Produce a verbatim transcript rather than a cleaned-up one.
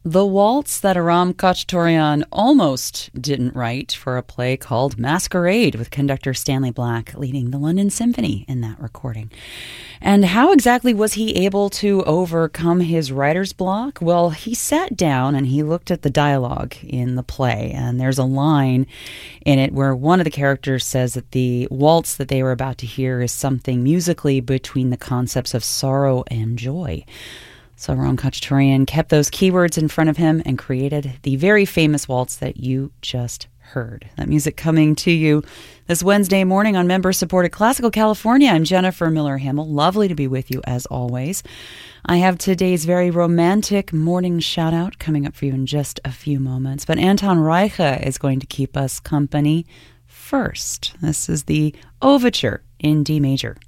The waltz that Aram Khachaturian almost didn't write for a play called Masquerade, with conductor Stanley Black leading the London Symphony in that recording. And how exactly was he able to overcome his writer's block? Well, he sat down and he looked at the dialogue in the play, and there's a line in it where one of the characters says that the waltz that they were about to hear is something musically between the concepts of sorrow and joy. So Aram Khachaturian kept those keywords in front of him and created the very famous waltz that you just heard. That music coming to you this Wednesday morning on member-supported Classical California. I'm Jennifer Miller-Hamill. Lovely to be with you as always. I have today's very romantic morning shout-out coming up for you in just a few moments. But Anton Reicha is going to keep us company first. This is the Overture in D major.